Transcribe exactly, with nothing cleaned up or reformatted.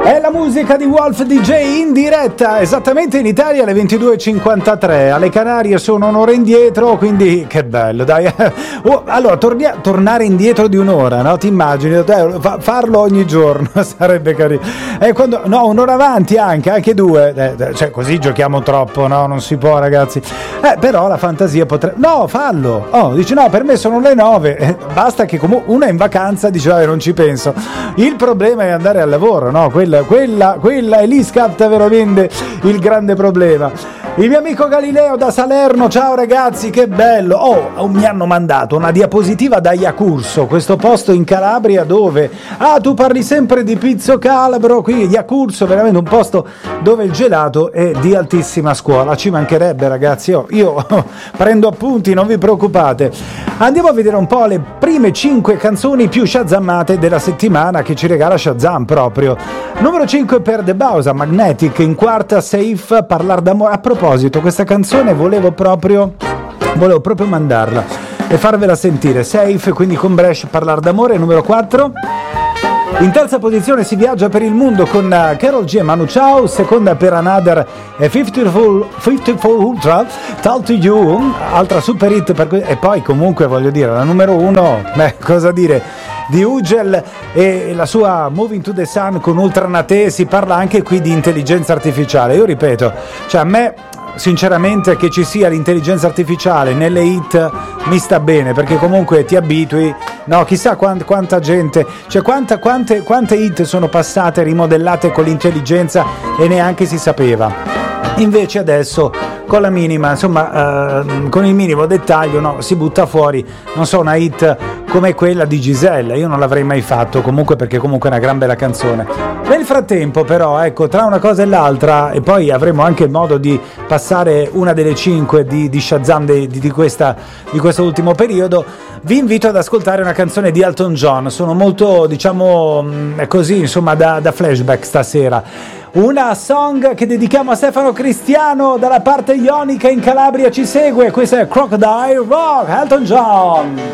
È la musica di Wolf D J in diretta, esattamente in Italia alle ventidue e cinquantatré, alle Canarie sono un'ora indietro, quindi che bello, dai. Oh, allora, tornia, tornare indietro di un'ora, no? Ti immagini? Fa, farlo ogni giorno sarebbe carino. E quando, no, un'ora avanti anche, anche due, eh, cioè così giochiamo troppo, no? Non si può, ragazzi. Eh, però la fantasia potrebbe... No, fallo! Oh, dici no, per me sono le nove, eh, basta che comunque uno è in vacanza, dice vabbè, non ci penso. Il problema è andare al lavoro, no? Quella Quella, quella e lì scatta veramente il grande problema. Il mio amico Galileo da Salerno, ciao ragazzi, che bello. Oh, mi hanno mandato una diapositiva da Iacurso, questo posto in Calabria dove, ah, tu parli sempre di Pizzo Calabro, qui Iacurso, veramente un posto dove il gelato è di altissima scuola, ci mancherebbe, ragazzi. Io, io prendo appunti, non vi preoccupate. Andiamo a vedere un po' le prime cinque canzoni più shazammate della settimana che ci regala Shazam proprio. Numero cinque per The Bausa, Magnetic, in quarta Safe, Parlar d'amore. A proposito, questa canzone volevo proprio volevo proprio mandarla e farvela sentire. Safe, quindi con Brescia, Parlar d'amore. Numero quattro. In terza posizione si viaggia per il mondo con Karol G e Manu Chao, seconda per Another e cinquantaquattro, cinquantaquattro Ultra, Talk to You, altra super hit per que- e poi comunque voglio dire la numero uno, beh, cosa dire, di Ugel e la sua Moving to the Sun con Ultra Nate. Si parla anche qui di intelligenza artificiale. Io ripeto, cioè a me sinceramente che ci sia l'intelligenza artificiale nelle hit mi sta bene, perché comunque ti abitui, no? Chissà quant, quanta gente, cioè quanta, quante, quante hit sono passate rimodellate con l'intelligenza e neanche si sapeva. Invece adesso con la minima, insomma, eh, con il minimo dettaglio, no, si butta fuori, non so, una hit come quella di Giselle. Io non l'avrei mai fatto, comunque, perché comunque è una gran bella canzone. Nel frattempo però, ecco, tra una cosa e l'altra, e poi avremo anche il modo di passare una delle cinque di, di Shazam di, di, questa, di questo ultimo periodo, vi invito ad ascoltare una canzone di Elton John. Sono molto, diciamo, così, insomma, da, da flashback stasera. Una song che dedichiamo a Stefano Cristiano dalla parte ionica in Calabria ci segue. Questa è Crocodile Rock, Elton John.